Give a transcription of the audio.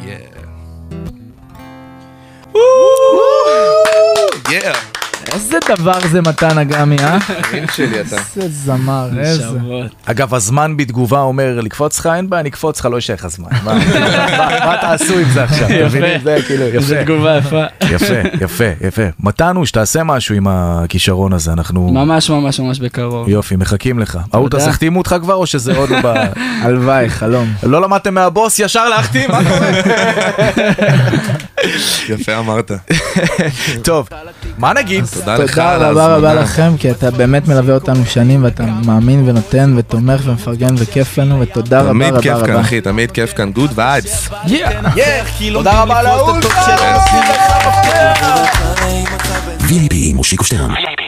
איזה דבר זה מתן אגמי, אמין שלי אתה. איזה זמר, איזה. אגב, הזמן בתגובה אומר, לקפוץ לך אין בעיה, נקפוץ לך, לא יש לך הזמן. מה תעשו עם זה עכשיו? זה תגובה יפה. יפה. מתנו, שתעשה משהו עם הכישרון הזה, אנחנו... ממש בקרוב. יופי, מחכים לך. אהוד, החתימו אותך כבר, או שזה עוד לא בא... הלוואי, חלום. לא למדתם מהבוס, ישר להחתים, מה קורה? יפה אמרת. טוב, מה נגיד? תודה לך על תודה ההזמנה. רבה לכם, כי אתה באמת מלווה אותנו שנים, ואתה מאמין ונותן ותומך ומפרגן וכיף לנו, ותודה רבה רבה רבה. תמיד כיף כאן, אחי, תמיד כיף כאן, good vibes. תודה רבה לאהוד. VIP מושיקו שטרן.